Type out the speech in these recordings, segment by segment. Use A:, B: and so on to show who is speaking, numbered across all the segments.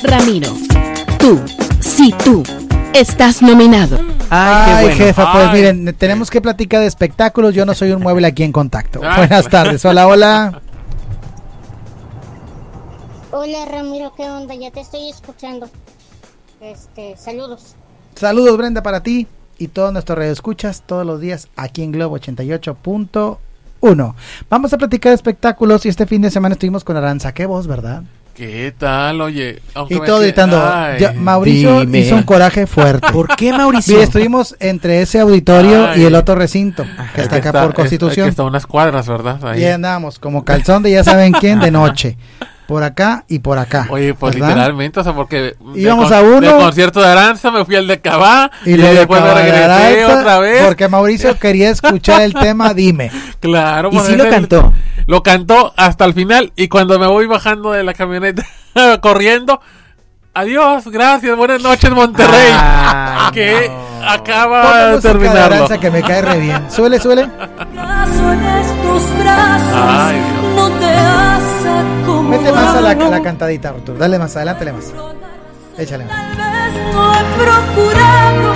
A: Ramiro, tú, estás nominado.
B: Ay, bueno. Jefa, pues miren, tenemos que platicar de espectáculos. Yo no soy un mueble aquí en contacto. Buenas tardes, hola.
C: Hola Ramiro, ¿qué onda? Ya te estoy escuchando. Saludos.
B: Saludos, Brenda, para ti y todos nuestros radioescuchas todos los días aquí en Globo 88.1. Vamos a platicar de espectáculos y este fin de semana estuvimos con Aranza. Qué voz, ¿verdad?
D: ¿Qué tal? Oye,
B: y todo gritando. Mauricio hizo un coraje fuerte.
E: ¿Por qué, Mauricio?
B: Mire, estuvimos entre ese auditorio y el otro recinto, que está acá por Constitución.
D: Que está unas cuadras, ¿verdad? Ahí.
B: Y andábamos como calzón de ya saben quién de noche. Por acá y por acá.
D: Oye, pues ¿verdad? Literalmente, o sea, porque
B: íbamos a uno
D: del concierto de Aranza, me fui al de Cabá
B: y después me regresé otra vez porque Mauricio quería escuchar el tema Dime.
D: Claro,
E: y sí lo cantó.
D: Lo cantó hasta el final y cuando me voy bajando de la camioneta corriendo, adiós, gracias, buenas noches Monterrey. Que no. Acaba de terminarlo.
B: Aranza que me cae re bien. Suele.
D: Ay,
A: no te hace.
B: Mete más a la cantadita, Arturo. Dale más, adelántale más. Échale más.
A: Tal vez no he procurado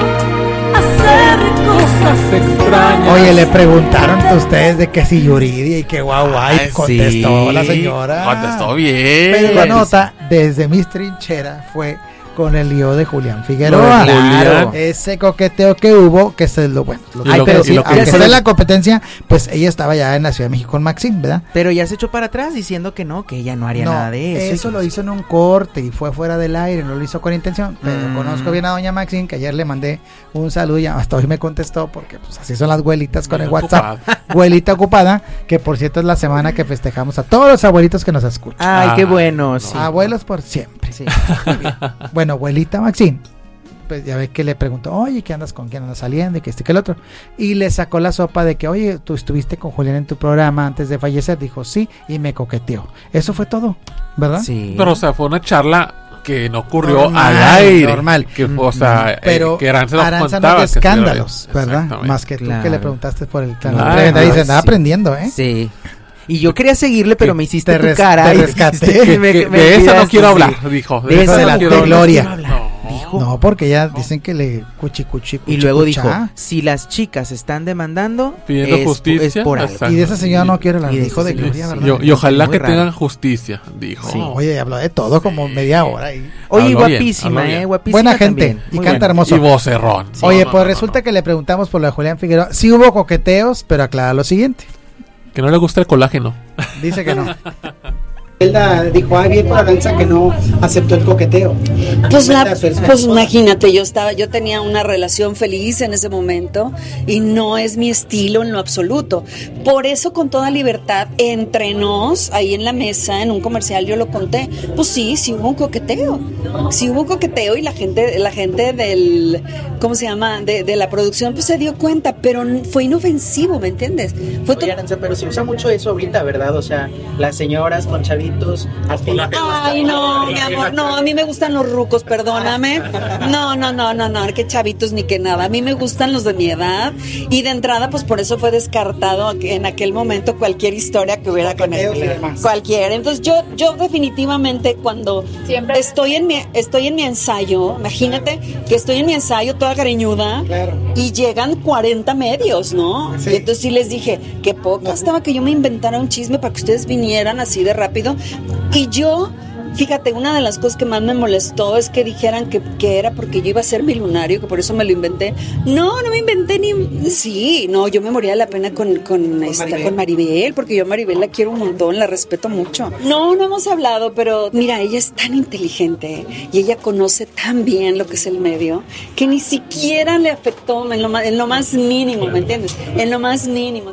A: hacer cosas extrañas.
B: Oye, le preguntaron a ustedes de que si Yuridia y que guau, y contestó la señora.
D: Contestó bien.
B: Pero la nota desde mis trincheras fue con el lío de Julián Figueroa.
E: Claro.
B: Ese coqueteo que hubo, que se lo bueno.
E: Pero
B: sí, aunque sea en la competencia, pues ella estaba ya en la Ciudad de México con Maxine, ¿verdad?
E: Pero ya se echó para atrás diciendo que no, que ella no haría nada de eso.
B: Eso lo hizo en un corte y fue fuera del aire, no lo hizo con intención. Pero conozco bien a doña Maxine, que ayer le mandé un saludo y hasta hoy me contestó, porque pues así son las abuelitas con el WhatsApp. Abuelita ocupada, que por cierto es la semana que festejamos a todos los abuelitos que nos escuchan.
E: Ay, qué bueno. Sí.
B: Abuelos por siempre.
E: Sí.
B: Bueno, abuelita Maxine, pues ya ve que le preguntó, oye, ¿qué andas con quién andas saliendo? Y que que el otro. Y le sacó la sopa de que, oye, tú estuviste con Julián en tu programa antes de fallecer. Dijo, sí, y me coqueteó. Eso fue todo, ¿verdad?
D: Sí. Pero, o sea, fue una charla que no ocurrió al aire.
B: Normal.
D: Que, o sea,
B: pero
D: que Aranza
B: no de escándalos, ¿verdad? Más que tú que le preguntaste por el canal. Dice, andaba aprendiendo, ¿eh?
E: Sí. Y yo quería seguirle, pero me hiciste tu cara.
B: Te rescaté.
D: De esa no quiero hablar, dijo.
B: De esa la de Gloria.
E: Dijo.
B: No, porque ya dicen que le cuchi.
E: Y luego dijo, si las chicas están demandando,
D: pidiendo justicia,
E: es por algo.
B: Y de esa señora no quiero hablar, dijo de Gloria, ¿verdad?
D: Y ojalá que tengan justicia, dijo.
B: Sí. Oye, habló de todo como media hora ahí.
E: Oye, guapísima, guapísima.
B: Buena gente, también. Y canta hermoso.
D: Y vocerrón.
B: Oye, pues resulta que le preguntamos por lo de Julián Figueroa. Sí hubo coqueteos, pero aclara lo siguiente.
D: Que no le gusta el colágeno.
B: Dice que no.
F: Elda dijo, bien por Aranza que no aceptó el coqueteo.
G: Pues imagínate, yo tenía una relación feliz en ese momento y no es mi estilo en lo absoluto. Por eso con toda libertad, entre nos, ahí en la mesa, en un comercial yo lo conté, pues sí hubo un coqueteo. Sí hubo un coqueteo y la gente del, ¿cómo se llama? De la producción pues se dio cuenta, pero fue inofensivo, ¿me entiendes?
F: Oye, Aranza, pero se usa mucho eso ahorita, ¿verdad? O sea, las señoras con chavitos.
G: Ay, no, mi amor, no, a mí me gustan los rucos, perdóname. No, que chavitos ni que nada. A mí me gustan los de mi edad y de entrada, pues por eso fue descartado en aquel momento cualquier historia que hubiera con él. Cualquiera. Entonces yo definitivamente cuando estoy en mi ensayo, imagínate que estoy en mi ensayo toda greñuda y llegan 40 medios, ¿no? Sí. Y entonces sí les dije, qué poca estaba que yo me inventara un chisme para que ustedes vinieran así de rápido. Y yo, fíjate, una de las cosas que más me molestó es que dijeran que era porque yo iba a ser mi lunario, que por eso me lo inventé. No me inventé ni... Sí, no, yo me moría de la pena con Maribel, porque yo a Maribel la quiero un montón, la respeto mucho. No hemos hablado, pero mira, ella es tan inteligente y ella conoce tan bien lo que es el medio, que ni siquiera le afectó en lo más mínimo, ¿me entiendes? En lo más mínimo.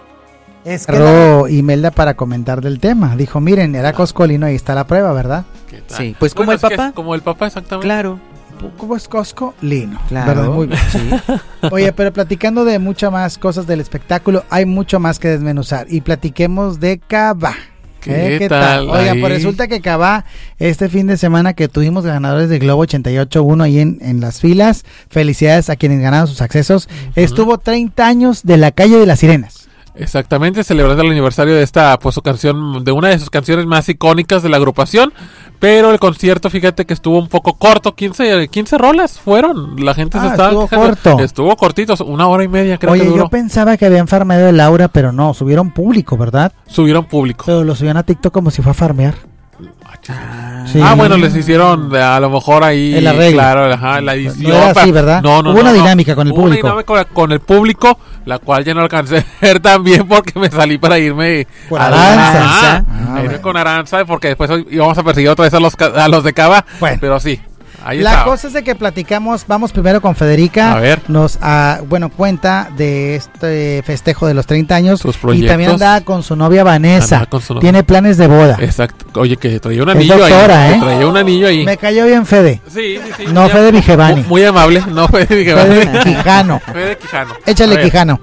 B: Imelda para comentar del tema. Dijo, miren, era Coscolino, ahí está la prueba, ¿verdad?
E: Sí, pues como el papá.
D: Como el papá, exactamente.
E: Claro.
B: ¿Cómo es Coscolino?
E: Claro.
B: ¿Verdad? Muy bien. Sí. Oye, pero platicando de muchas más cosas del espectáculo, hay mucho más que desmenuzar. Y platiquemos de Cabá. ¿Qué tal? Oigan, pues resulta que Cabá, este fin de semana que tuvimos ganadores de Globo 88.1 ahí en las filas, felicidades a quienes ganaron sus accesos, estuvo 30 años de La Calle de las Sirenas.
D: Exactamente, celebrando el aniversario de esta, pues, su canción, de una de sus canciones más icónicas de la agrupación, Pero el concierto, fíjate que estuvo un poco corto, 15 rolas fueron. La gente se estaba
B: estuvo
D: quejando.
B: corto.
D: Estuvo cortito, 1 hora y media creo que
B: Oye,
D: duró.
B: yo pensaba que habían farmeado el Aura, pero no, subieron público, ¿verdad?
D: Subieron público.
B: Pero lo subían a TikTok como si fue a farmear. Sí.
D: Bueno, les hicieron a lo mejor ahí
B: el arreglo.
D: Claro, la edición.
B: No era así, ¿verdad?
D: No,
B: Hubo una dinámica con el
D: Hubo
B: público.
D: Una dinámica con el público, la cual ya no alcancé a ver también porque me salí para irme
B: con Aranza.
D: Irme con Aranza porque después íbamos a perseguir otra vez a los de Cava. Bueno, pero sí.
B: La cosa es de que platicamos, vamos primero con Federica,
D: a ver.
B: Nos cuenta de este festejo de los 30 años y también anda con su novia Vanessa, tiene planes de boda.
D: Exacto, oye que traía un
B: es
D: anillo
B: doctora,
D: ahí, traía un anillo ahí.
B: Me cayó bien Fede.
D: Sí.
B: No Fede Vigevani.
D: Muy amable, no Fede Vigevani.
B: Fede Quijano.
D: Fede Quijano.
B: Échale Quijano.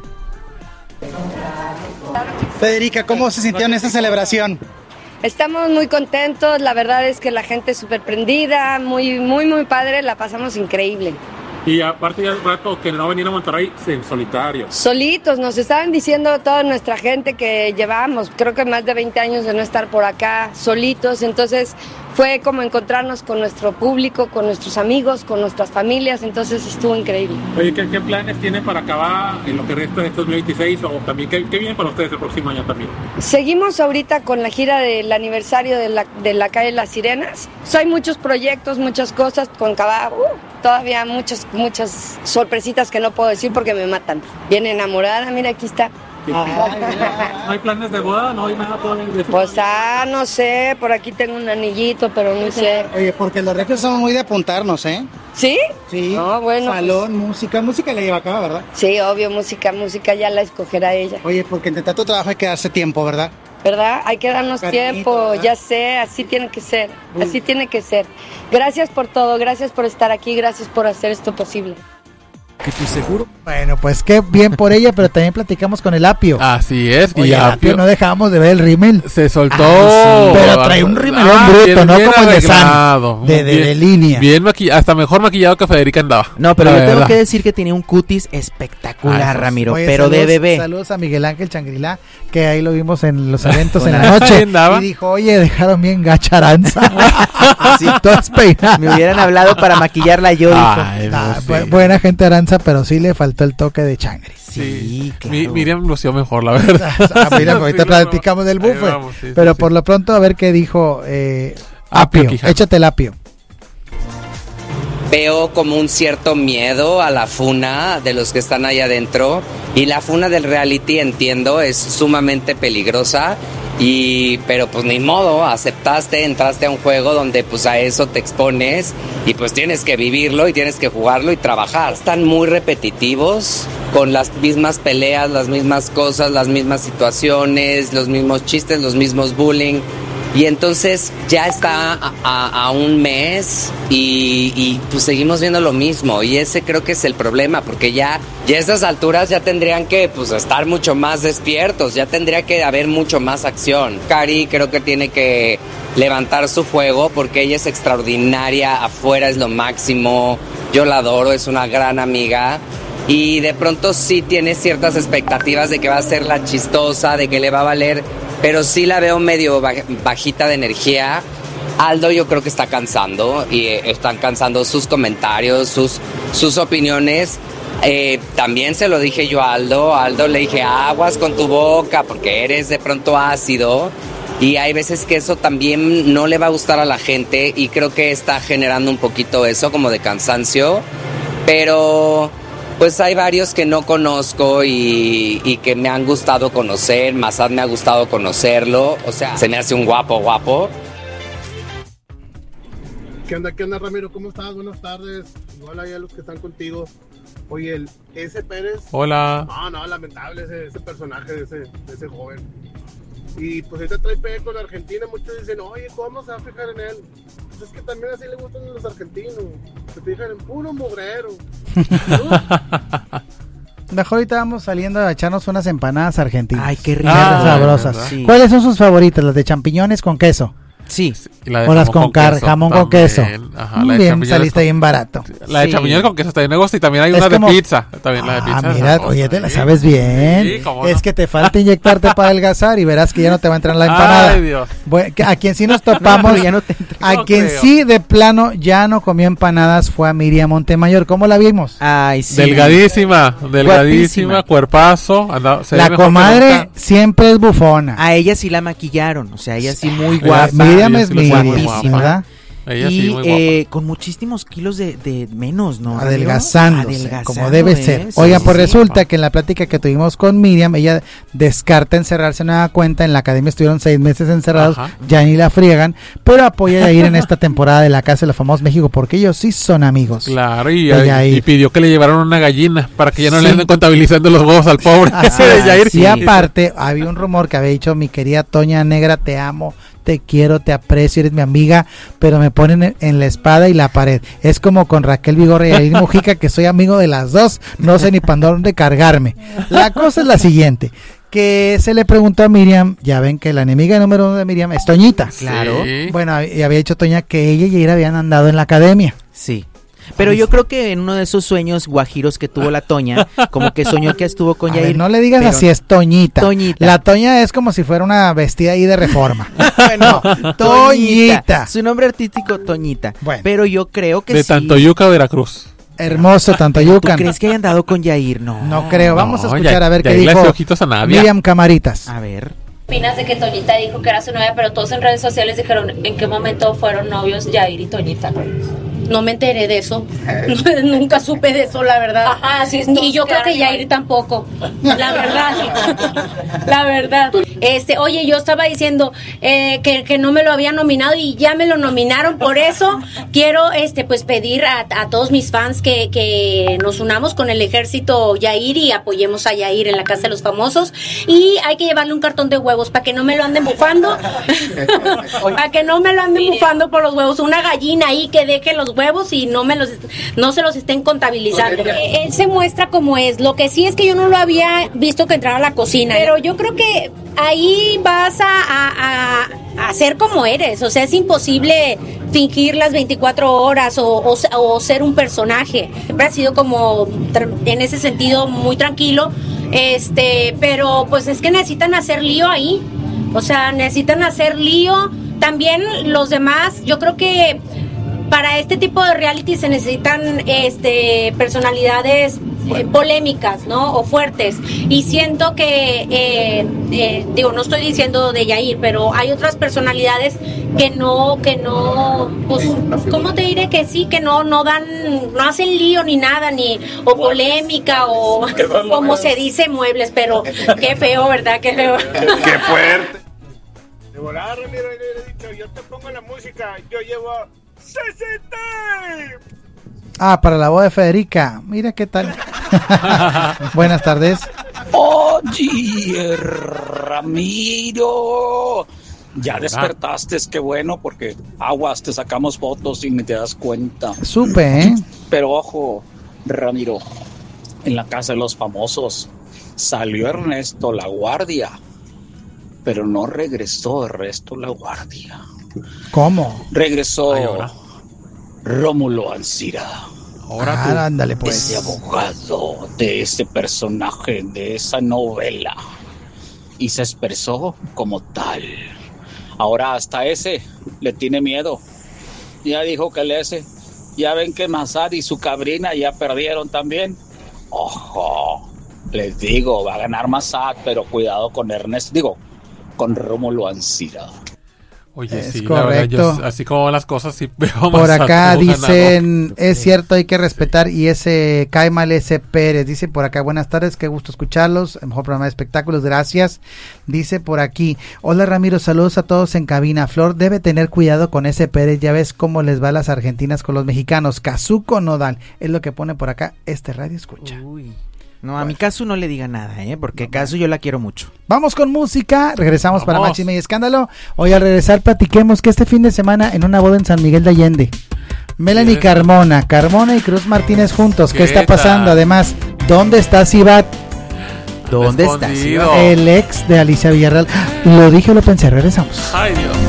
F: Federica, ¿cómo se sintió en esta celebración?
H: Estamos muy contentos, la verdad es que la gente es súper prendida, muy padre, la pasamos increíble.
D: Y aparte ya un rato que no venir a Monterrey en solitario.
H: Solitos, nos estaban diciendo toda nuestra gente que llevábamos, creo que más de 20 años de no estar por acá, solitos, entonces fue como encontrarnos con nuestro público, con nuestros amigos, con nuestras familias, entonces estuvo increíble.
D: Oye, ¿qué planes tienen para acabar en lo que resta de este 2026 o también qué viene para ustedes el próximo año también?
H: Seguimos ahorita con la gira del aniversario de la calle Las Sirenas. Hay muchos proyectos, muchas cosas con Cava, todavía muchas sorpresitas que no puedo decir porque me matan. Bien enamorada, mira aquí está.
D: ¿No hay planes de boda? ¿No hay nada todavía de eso?
H: Pues no sé, por aquí tengo un anillito, pero no sé.
F: Oye, porque los regios somos muy de apuntarnos, ¿eh?
H: ¿Sí?
F: Sí.
H: No, bueno.
F: Salón, música le lleva acá, ¿verdad?
H: Sí, obvio, música ya la escogerá ella.
F: Oye, porque entre tanto trabajo hay que darse tiempo, ¿verdad?
H: ¿Verdad? Hay que darnos tiempo, ¿verdad? Ya sé, así tiene que ser, así tiene que ser. Gracias por todo, gracias por estar aquí, gracias por hacer esto posible.
I: ¿Que tu seguro?
B: Bueno, pues qué bien por ella, pero también platicamos con el Apio.
D: Así es.
B: Oye,
D: y
B: Apio no dejamos de ver el rímel.
D: Se soltó.
B: Sí. Pero trae un rimelón bruto, no como el de San. De línea.
D: Bien hasta mejor maquillado que Federica andaba.
E: No, pero yo tengo que decir que tenía un cutis espectacular, Ramiro.
B: Oye,
E: pero
B: saludos,
E: de bebé.
B: Saludos a Miguel Ángel Changrilá, que ahí lo vimos en los eventos en la noche. Y dijo, oye, dejaron bien gacha Aranza.
E: Sí, todas peinadas. Me hubieran hablado para maquillarla yo.
B: Buena gente Aranza, pero sí le faltó el toque de Changri.
E: Sí, claro.
D: Miriam lució mejor, la verdad.
B: Miriam, ahorita platicamos del buffet. Pero por lo pronto, a ver qué dijo Apio. Échate el Apio.
J: Veo como un cierto miedo a la funa de los que están ahí adentro. Y la funa del reality, entiendo, es sumamente peligrosa. Pero pues ni modo, entraste a un juego donde pues a eso te expones y pues tienes que vivirlo y tienes que jugarlo y trabajar. Están muy repetitivos, con las mismas peleas, las mismas cosas, las mismas situaciones, los mismos chistes, los mismos bullying. Y entonces ya está a un mes y pues seguimos viendo lo mismo. Y ese creo que es el problema, porque ya a estas alturas ya tendrían que pues estar mucho más despiertos, ya tendría que haber mucho más acción. Cari creo que tiene que levantar su fuego porque ella es extraordinaria, afuera es lo máximo, yo la adoro, es una gran amiga. Y de pronto sí tiene ciertas expectativas de que va a ser la chistosa, de que le va a valer, pero sí la veo medio bajita de energía. Aldo yo creo que está cansando y están cansando sus comentarios, sus opiniones. También se lo dije yo a Aldo. Aldo le dije, aguas con tu boca porque eres de pronto ácido. Y hay veces que eso también no le va a gustar a la gente y creo que está generando un poquito eso como de cansancio. Pero pues hay varios que no conozco y que me han gustado conocer. Massad me ha gustado conocerlo. O sea, se me hace un guapo.
K: ¿Qué onda, Ramiro? ¿Cómo estás? Buenas tardes. Igual ahí a los que están contigo. Oye, ese Pérez...
D: Hola.
K: No, lamentable ese personaje de ese joven. Y pues ahorita trae pegue con Argentina. Muchos dicen, oye, ¿cómo se va a fijar en él? Pues es que también así le gustan los argentinos. Se fijan en puro mugrero.
B: Mejor ahorita vamos saliendo a echarnos unas empanadas argentinas.
E: Ay, qué rico.
B: Sabrosas. Sí. ¿Cuáles son sus favoritas? ¿Las de champiñones con queso?
E: Sí.
B: O las con jamón con queso.
D: Ajá,
B: Muy bien, saliste bien barato.
D: La de champiñones con queso está bien negocio y también hay una de pizza. También la de pizza.
B: Mira, oye, te la sabes bien.
D: Sí, ¿cómo
B: es
D: no?
B: que te falta inyectarte para adelgazar y verás que ya no te va a entrar la empanada.
D: Ay, Dios.
B: Bueno, a quien sí nos topamos,
E: ya no te
B: a quien sí de plano ya no comió empanadas fue a Miriam Montemayor. ¿Cómo la vimos?
E: Ay, sí.
D: Delgadísima, cuerpazo.
B: La comadre siempre es bufona.
E: A ella sí la maquillaron, o sea, ella sí muy guapa.
B: Miriam es
E: guapísima,
B: ¿verdad?
D: Ella
E: y
D: sí, muy guapa.
E: con muchísimos kilos de menos, ¿no?
B: Adelgazándose, como debe ser. Oigan, pues resulta que en la plática que tuvimos con Miriam, ella descarta encerrarse en nueva cuenta. En la academia estuvieron 6 meses encerrados, ya ni la friegan, pero apoya a ir en esta temporada de la Casa de los Famosos México, porque ellos sí son amigos.
D: Claro, y pidió que le llevaran una gallina para que ya no le anden contabilizando los huevos al pobre.
B: Y aparte, había un rumor que había dicho: mi querida Toña Negra, te amo, te quiero, te aprecio, eres mi amiga, pero me ponen en la espada y la pared. Es como con Raquel Vigorra y Aileen Mujica, que soy amigo de las dos, no sé ni para dónde cargarme. La cosa es la siguiente, que se le preguntó a Miriam, ya ven que la enemiga número 1 de Miriam es Toñita.
E: Claro.
B: Sí. Bueno, y había dicho Toña que ella y Yair habían andado en la academia.
E: Sí. Pero yo creo que en uno de esos sueños guajiros que tuvo la Toña, como que soñó que estuvo con Yair.
B: No le digas así, es Toñita. La Toña es como si fuera una vestida ahí de Reforma.
E: Bueno,
B: Toñita.
E: Su nombre artístico, Toñita. Bueno. Pero yo creo que
D: de
E: sí.
D: Tantoyuca, Veracruz.
B: Hermoso Tantoyucan.
E: ¿Tú crees que hayan dado con Yair?
B: No creo. Vamos a escuchar a ver qué dijo
D: Miriam
B: Camaritas.
E: A ver.
L: ¿Opinas de que Toñita dijo que era su novia, pero todos en redes sociales dijeron en qué momento fueron novios Yair y Toñita?
M: No me enteré de eso. Nunca supe de eso, la verdad.
L: Ajá, sí.
M: Y yo creo que Yair tampoco. La verdad. La verdad. Oye, yo estaba diciendo que no me lo habían nominado y ya me lo nominaron. Por eso quiero pues pedir a todos mis fans que nos unamos con el ejército Yair y apoyemos a Yair en la Casa de los Famosos. Y hay que llevarle un cartón de huevos para que no me lo anden bufando. Para que no me lo anden bufando por los huevos. Una gallina ahí que deje los huevos y no se los estén contabilizando. Él se muestra como es. Lo que sí es que yo no lo había visto que entrara a la cocina, pero yo creo que ahí vas a ser como eres. O sea, es imposible fingir las 24 horas o ser un personaje. Siempre ha sido como en ese sentido muy tranquilo, pero pues es que necesitan hacer lío ahí. O sea, necesitan hacer lío. También los demás, yo creo que para este tipo de reality se necesitan personalidades polémicas, ¿no? O fuertes. Y siento que no estoy diciendo de Yair, pero hay otras personalidades que no, pues, ¿cómo te diré? Que sí, que no hacen lío ni nada, o polémica, o como se dice, muebles, pero qué feo, ¿verdad? Qué feo.
K: Qué fuerte. De volar, Ramiro, le he dicho, yo te pongo la música, yo llevo CCT.
B: Para la voz de Federica. Mira qué tal. Buenas tardes.
N: Oye, Ramiro, ya despertaste, qué bueno, porque aguas, te sacamos fotos y ni te das cuenta.
B: Supe,
N: Pero ojo, Ramiro, en la Casa de los Famosos salió Ernesto La Guardia, pero no regresó Ernesto La Guardia.
B: ¿Cómo?
N: Regresó Rómulo Ancira.
B: Ándale pues.
N: Ese abogado de ese personaje, de esa novela. Y se expresó como tal. Ahora hasta ese le tiene miedo. Ya dijo que ya ven que Mazad y su cabrina ya perdieron también. Ojo, les digo, va a ganar Mazad, pero cuidado con con Rómulo Ancira.
D: Oye,
B: es
D: sí,
B: correcto.
D: La verdad, así como las cosas, sí veo
B: por acá dicen,
D: ganador.
B: Es cierto, hay que respetar, y ese cae mal ese Pérez, dice por acá, buenas tardes, qué gusto escucharlos, el mejor programa de espectáculos, gracias. Dice por aquí, hola Ramiro, saludos a todos en cabina. Flor debe tener cuidado con ese Pérez, ya ves cómo les va a las argentinas con los mexicanos. Kazuko Nodal, es lo que pone por acá radio escucha.
E: Uy. No, a mi Casu no le diga nada, porque Casu yo la quiero mucho.
B: Vamos con música, regresamos para Más Chisme y Escándalo. Hoy al regresar platiquemos que este fin de semana en una boda en San Miguel de Allende, Melanie Carmona y Cruz Martínez juntos. ¿Qué está pasando? Además, ¿dónde está Sibat?
E: ¿Dónde está Sibat?
B: El ex de Alicia Villarreal. Lo dije, lo pensé, regresamos.
D: Ay, Dios.